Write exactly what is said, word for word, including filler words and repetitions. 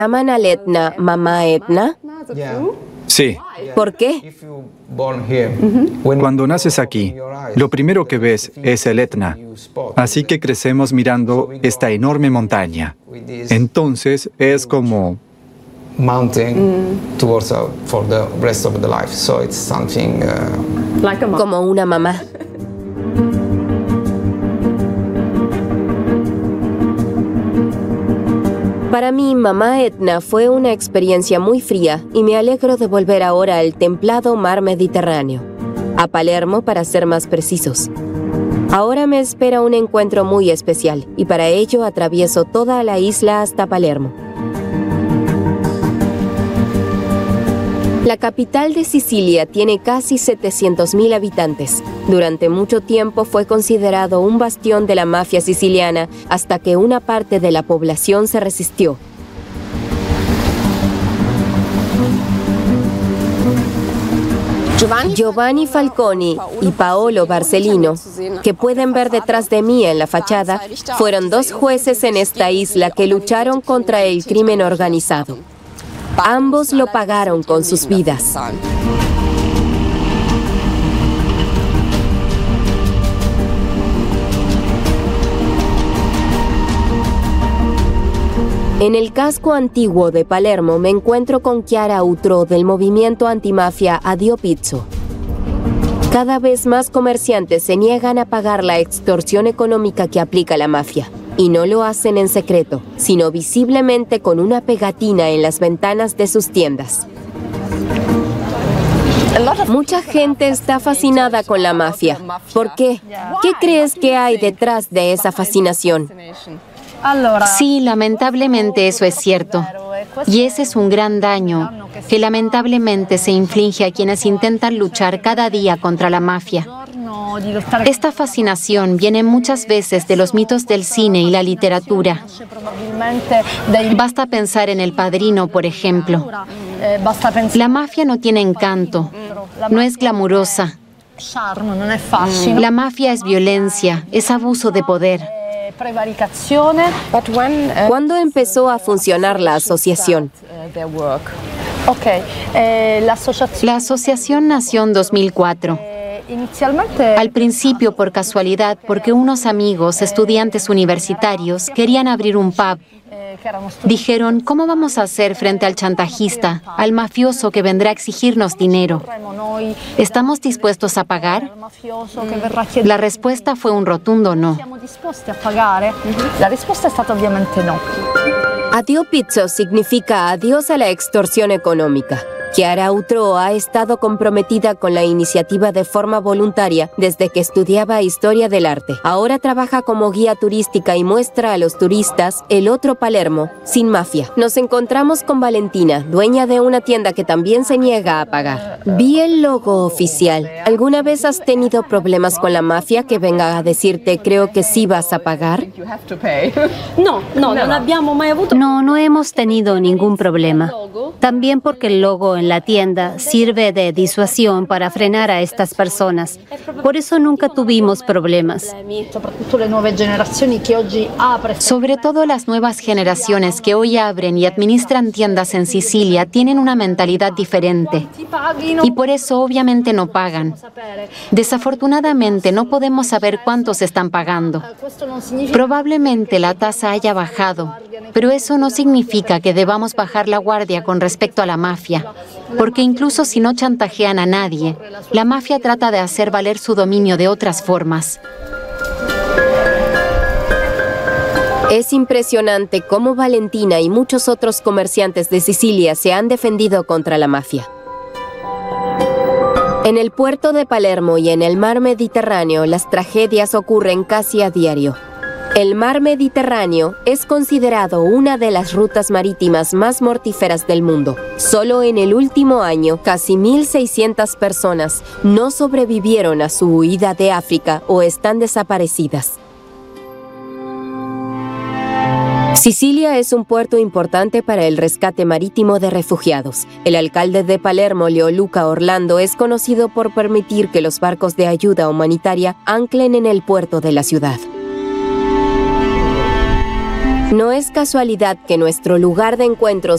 ¿Llaman a Etna Mamá Etna? Sí. ¿Por qué? Cuando naces aquí, lo primero que ves es el Etna. Así que crecemos mirando esta enorme montaña. Entonces es como como una mamá. Para mí, Mamá Etna fue una experiencia muy fría y me alegro de volver ahora al templado mar Mediterráneo, a Palermo para ser más precisos. Ahora me espera un encuentro muy especial y para ello atravieso toda la isla hasta Palermo. La capital de Sicilia tiene casi setecientos mil habitantes. Durante mucho tiempo fue considerado un bastión de la mafia siciliana hasta que una parte de la población se resistió. Giovanni Falconi y Paolo Borsellino, que pueden ver detrás de mí en la fachada, fueron dos jueces en esta isla que lucharon contra el crimen organizado. Ambos lo pagaron con sus vidas. En el casco antiguo de Palermo me encuentro con Chiara Outreau del movimiento antimafia Addio Pizzo. Cada vez más comerciantes se niegan a pagar la extorsión económica que aplica la mafia. Y no lo hacen en secreto, sino visiblemente con una pegatina en las ventanas de sus tiendas. Mucha gente está fascinada con la mafia. ¿Por qué? ¿Qué crees que hay detrás de esa fascinación? Sí, lamentablemente eso es cierto. Y ese es un gran daño que lamentablemente se inflige a quienes intentan luchar cada día contra la mafia. Esta fascinación viene muchas veces de los mitos del cine y la literatura. Basta pensar en El Padrino, por ejemplo. La mafia no tiene encanto, no es glamurosa. La mafia es violencia, es abuso de poder. ¿Cuándo empezó a funcionar la asociación? La asociación nació en dos mil cuatro. Al principio, por casualidad, porque unos amigos, estudiantes universitarios, querían abrir un pub. Dijeron, ¿cómo vamos a hacer frente al chantajista, al mafioso que vendrá a exigirnos dinero? ¿Estamos dispuestos a pagar? La respuesta fue un rotundo no. La risposta è stata ovviamente no. Addio Pizzo significa adiós a la extorsión económica. Chiara Outreau ha estado comprometida con la iniciativa de forma voluntaria desde que estudiaba Historia del Arte. Ahora trabaja como guía turística y muestra a los turistas el otro Palermo, sin mafia. Nos encontramos con Valentina, dueña de una tienda que también se niega a pagar. Vi el logo oficial. ¿Alguna vez has tenido problemas con la mafia que venga a decirte creo que sí vas a pagar? No, no, non abbiamo mai avuto. No, no hemos tenido ningún problema. También porque el logo en la tienda sirve de disuasión para frenar a estas personas. Por eso nunca tuvimos problemas. Sobre todo las nuevas generaciones que hoy abren y administran tiendas en Sicilia tienen una mentalidad diferente. Y por eso obviamente no pagan. Desafortunadamente no podemos saber cuántos están pagando. Probablemente la tasa haya bajado, pero eso no significa que debamos bajar la guardia con respecto a la mafia. Porque incluso si no chantajean a nadie, la mafia trata de hacer valer su dominio de otras formas. Es impresionante cómo Valentina y muchos otros comerciantes de Sicilia se han defendido contra la mafia. En el puerto de Palermo y en el mar Mediterráneo, las tragedias ocurren casi a diario. El mar Mediterráneo es considerado una de las rutas marítimas más mortíferas del mundo. Solo en el último año, casi mil seiscientas personas no sobrevivieron a su huida de África o están desaparecidas. Sicilia es un puerto importante para el rescate marítimo de refugiados. El alcalde de Palermo, Leoluca Orlando, es conocido por permitir que los barcos de ayuda humanitaria anclen en el puerto de la ciudad. No es casualidad que nuestro lugar de encuentro